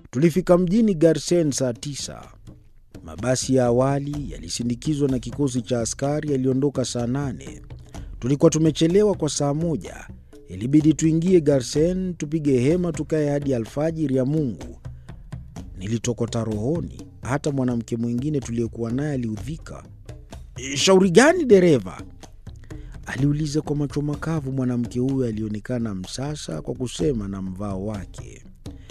Tulifika mjini Garsen saa 9. Mabasi ya awali yalisindikizwa na kikosi cha askari yaliondoka saa 8. Tulikuwa tumechelewa kwa saa 1. Ilibidi tuingie Garsen, tupige hema tukae hadi alfajiri ya Mungu. Nilitokota rohoni, hata mwanamke mwingine tuliyekuwa naye aliudhika. "Shauri gani dereva?" aliuliza kwa macho makavu. Mwanamke huyo alionekana msasa kwa kusema na mvao wake.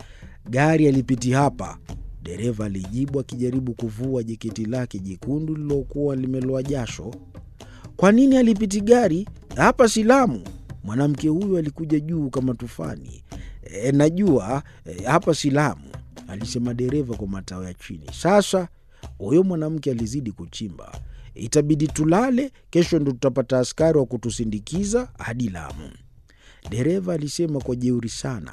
"Gari alipiti hapa," dereva alijibu akijaribu kuvua jeketi lake jekundu lilokuwa limeloa jasho. "Kwa nini alipiti gari? Hapa si Lamu." Mwanamke huyo alikuja juu kama tufani. Najua, hapa si Lamu," alisema dereva kwa matao ya chini. Sasa huyo mwanamke alizidi kuchimba. "Itabidi tulale, kesho ndo tutapata askari wa kutusindikiza hadi Lamu," dereva alisema kwa jeuri sana.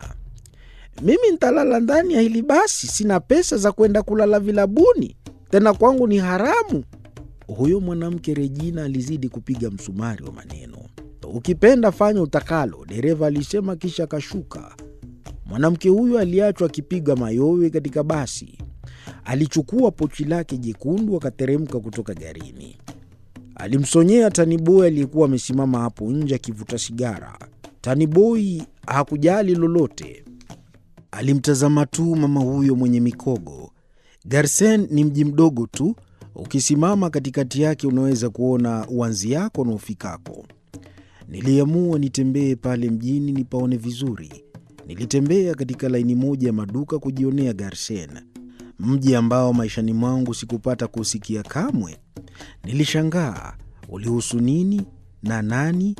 "Mimi nitalala ndani ya hili basi, sina pesa za kwenda kulala vilabuni, tena kwangu ni haramu." Huyo mwanamke Regina alizidi kupiga msumari wa maneno. "Ukipenda fanya utakalo," dereva alisema kisha akashuka. Mwanamke huyo aliachwa akipiga mayowe katika basi. Alichukua pochi lake jekundu akateremka kutoka garini. Alimsonyea taniboi aliyekuwa amesimama hapo nje akivuta sigara. Taniboi hakujali lolote. Alimtazama tu mama huyo mwenye mikogo. Garsen ni mji mdogo tu, ukisimama katikati yake unaweza kuona uanzi yako na ufikako. Niliamua nitembee pale mjini nipaone vizuri. Nilitembea katika laini moja ya maduka kujionea Garsen, mji ambao maishani mwangu sikupata kusikia kamwe. Nilishangaa ulihusu nini na nani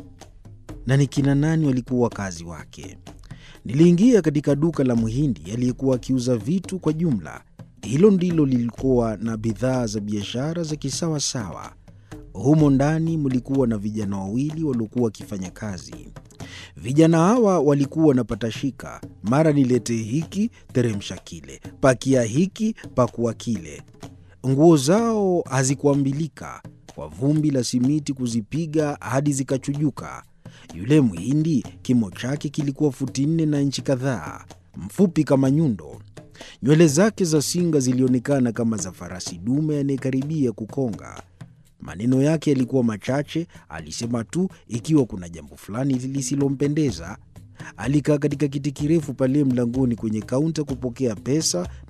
na ni kina nani walikuwa wakazi wake. Niliingia katika duka la Mhindi aliyekuwa akiuza vitu kwa jumla. Hilo ndilo lilikuwa na bidhaa za biashara za kisawasawa. Humo ndani mlikuwa na vijana wawili waliokuwa wakifanya kazi. Vijana hawa walikuwa wanapata shika, mara niletee hiki, teremsha kile, pakia hiki, pakua kile. Nguo zao hazikuambilika kwa vumbi la simiti kuzipiga hadi zikachujuka. Yule Mhindi kimo chake kilikuwa futi 4 na inchi kadhaa, mfupi kama nyundo. Nywele zake za singa zilionekana kama za farasi dume anayekaribia kukonga. Maneno yake yalikuwa machache, alisema tu ikiwa kuna jambo fulani lisilompendeza. Alikaa katika kiti kirefu pale mlangoni kwenye kaunta kupokea pesa